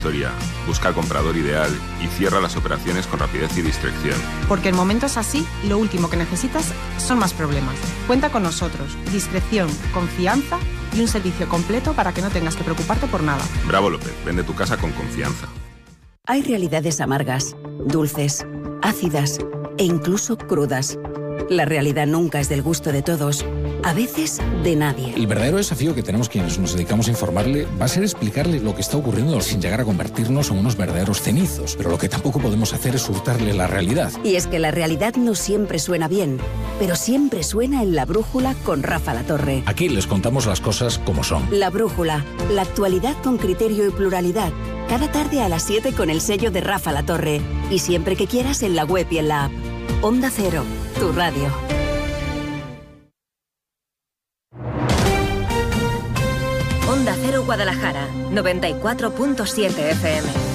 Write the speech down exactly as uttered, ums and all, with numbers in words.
Busca al comprador ideal y cierra las operaciones con rapidez y discreción. Porque en momentos así, lo último que necesitas son más problemas. Cuenta con nosotros. Discreción, confianza y un servicio completo para que no tengas que preocuparte por nada. Bravo López, vende tu casa con confianza. Hay realidades amargas, dulces, ácidas e incluso crudas. La realidad nunca es del gusto de todos, a veces de nadie. El verdadero desafío que tenemos quienes nos dedicamos a informarle va a ser explicarle lo que está ocurriendo sin llegar a convertirnos en unos verdaderos cenizos. Pero lo que tampoco podemos hacer es hurtarle la realidad. Y es que la realidad no siempre suena bien, pero siempre suena en La Brújula con Rafa La Torre. Aquí les contamos las cosas como son. La Brújula, la actualidad con criterio y pluralidad. Cada tarde a las siete con el sello de Rafa La Torre. Y siempre que quieras en la web y en la app. Onda Cero, tu radio. Onda Cero Guadalajara, noventa y cuatro punto siete F M.